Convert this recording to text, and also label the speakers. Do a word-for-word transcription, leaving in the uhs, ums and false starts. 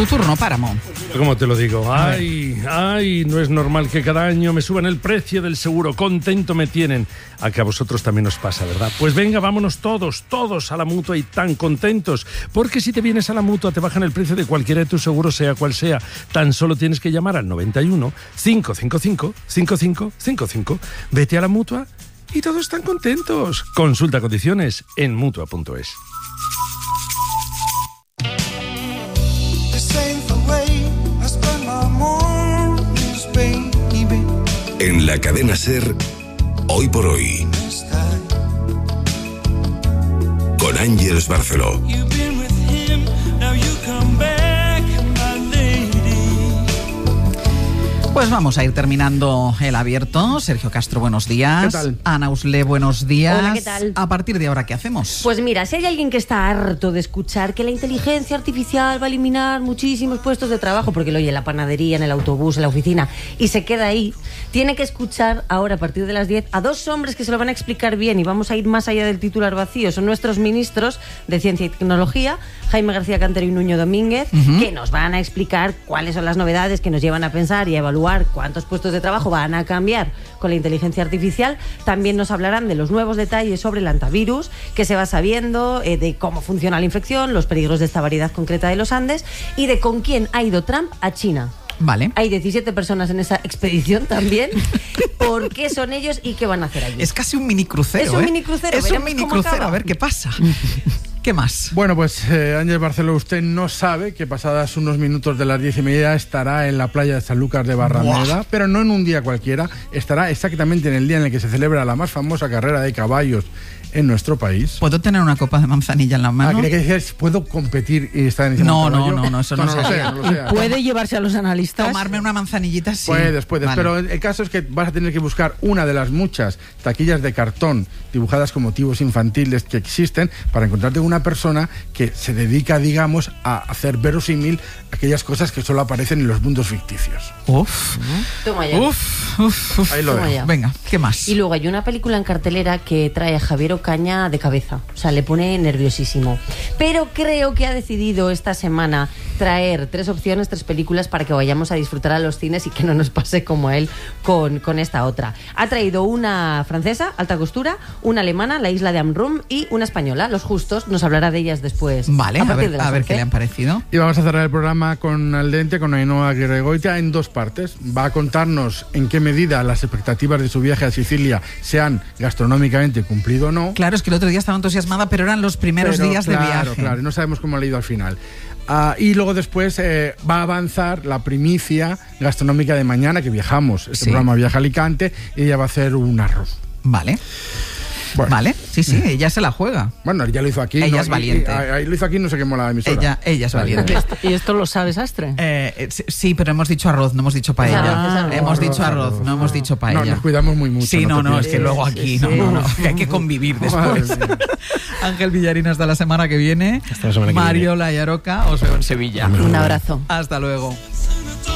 Speaker 1: Tu turno, Páramo.
Speaker 2: ¿Cómo te lo digo? Ay, ay, no es normal que cada año me suban el precio del seguro. Contento me tienen. A que a vosotros también os pasa, ¿verdad? Pues venga, vámonos todos, todos a la Mutua y tan contentos. Porque si te vienes a la Mutua te bajan el precio de cualquiera de tus seguros, sea cual sea. Tan solo tienes que llamar al noventa y uno, cinco cinco cinco, cinco cinco cinco cinco. Vete a la Mutua y todos están contentos. Consulta condiciones en mutua punto es.
Speaker 3: En la cadena SER, Hoy por Hoy, con Ángeles Barceló.
Speaker 1: Pues vamos a ir terminando el abierto. Sergio Castro, buenos días.
Speaker 4: ¿Qué tal?
Speaker 1: Ana Usle, buenos días.
Speaker 5: Hola, ¿qué tal?
Speaker 1: A partir de ahora, ¿qué hacemos?
Speaker 5: Pues mira, si hay alguien que está harto de escuchar que la inteligencia artificial va a eliminar muchísimos puestos de trabajo, porque lo oye en la panadería, en el autobús, en la oficina, y se queda ahí, tiene que escuchar ahora, a partir de las diez, a dos hombres que se lo van a explicar bien, y vamos a ir más allá del titular vacío. Son nuestros ministros de Ciencia y Tecnología, Jaime García Cantero y Nuño Domínguez, uh-huh. que nos van a explicar cuáles son las novedades que nos llevan a pensar y a evaluar cuántos puestos de trabajo van a cambiar con la inteligencia artificial. También nos hablarán de los nuevos detalles sobre el antivirus, que se va sabiendo, eh, de cómo funciona la infección, los peligros de esta variedad concreta de los Andes y de con quién ha ido Trump a China.
Speaker 1: Vale.
Speaker 5: Hay diecisiete personas en esa expedición también. ¿Por qué son ellos y qué van a hacer allí?
Speaker 1: Es casi un mini crucero.
Speaker 5: Es un
Speaker 1: ¿eh?
Speaker 5: mini crucero.
Speaker 1: Es un mini crucero. A ver qué pasa. ¿Qué más?
Speaker 4: Bueno, pues eh, Ángel Barceló, usted no sabe que pasadas unos minutos de las diez y media estará en la playa de Sanlúcar de Barrameda, ¡buah! Pero no en un día cualquiera, estará exactamente en el día en el que se celebra la más famosa carrera de caballos en nuestro país.
Speaker 1: ¿Puedo tener una copa de manzanilla en la mano?
Speaker 4: Ah, ¿quería que decías, puedo competir y estar en ese
Speaker 1: No, no,
Speaker 4: caballo?
Speaker 1: no, no, eso no,
Speaker 4: no, no lo sé, no lo sé.
Speaker 5: ¿Puede llevarse a los analistas?
Speaker 1: Tomarme una manzanillita, sí.
Speaker 4: Puedes, puedes,
Speaker 1: vale.
Speaker 4: Pero el caso es que vas a tener que buscar una de las muchas taquillas de cartón dibujadas con motivos infantiles que existen para encontrarte una persona que se dedica, digamos, a hacer verosímil aquellas cosas que solo aparecen en los mundos ficticios.
Speaker 1: Uf,
Speaker 5: Toma ya.
Speaker 1: uf, uf, uf.
Speaker 4: Ahí lo
Speaker 5: Toma
Speaker 4: dejo.
Speaker 5: ya.
Speaker 1: Venga, ¿qué más?
Speaker 5: Y luego hay una película en cartelera que trae a Javier Ocaña de cabeza. O sea, le pone nerviosísimo. Pero creo que ha decidido esta semana traer tres opciones, tres películas para que vayamos a disfrutar a los cines y que no nos pase como a él con, con esta otra. Ha traído una francesa, Alta Costura, una alemana, La Isla de Amrum, y una española, Los Justos. Nos hablará de ellas después.
Speaker 1: Vale,
Speaker 5: a,
Speaker 1: a,
Speaker 5: partir
Speaker 1: ver,
Speaker 5: de las
Speaker 1: a ver
Speaker 5: once.
Speaker 1: qué le han parecido.
Speaker 4: Y vamos a cerrar el programa con Al Dente, con Ainhoa Aguirregoitia, en dos partes. Va a contarnos en qué medida las expectativas de su viaje a Sicilia se han gastronómicamente cumplido o no.
Speaker 1: Claro, es que el otro día estaba entusiasmada, pero eran los primeros
Speaker 4: Pero,
Speaker 1: días
Speaker 4: claro,
Speaker 1: de viaje.
Speaker 4: Claro, y no sabemos cómo le ha ido al final. Uh, y luego después eh, va a avanzar la primicia gastronómica de mañana, que viajamos. Este
Speaker 1: sí.
Speaker 4: programa viaja a Alicante y ella va a hacer un arroz.
Speaker 1: Vale.
Speaker 4: Bueno.
Speaker 1: Vale, sí, sí, ella se la juega.
Speaker 4: Bueno, ya lo hizo aquí.
Speaker 1: Ella
Speaker 4: ¿no?
Speaker 1: es valiente.
Speaker 4: Y, y, y, lo hizo aquí, no sé qué mola la emisora.
Speaker 1: Ella, ella es valiente.
Speaker 6: ¿Y esto lo sabes, Astre?
Speaker 1: Eh, sí, pero hemos dicho arroz, no hemos dicho paella.
Speaker 5: Ah,
Speaker 1: hemos
Speaker 4: arroz,
Speaker 1: dicho arroz,
Speaker 4: arroz.
Speaker 1: no hemos dicho paella.
Speaker 4: No, nos cuidamos muy mucho.
Speaker 1: Sí, no, no, es
Speaker 4: te
Speaker 1: que
Speaker 4: pienses.
Speaker 1: luego aquí,
Speaker 5: Sí,
Speaker 1: no,
Speaker 5: sí.
Speaker 1: no, no, que hay que convivir después. Ángel Villarín, hasta la semana que viene.
Speaker 2: Hasta la semana que
Speaker 1: Mario
Speaker 2: viene.
Speaker 1: Layaroca, os veo en Sevilla.
Speaker 6: Un abrazo.
Speaker 1: Hasta luego.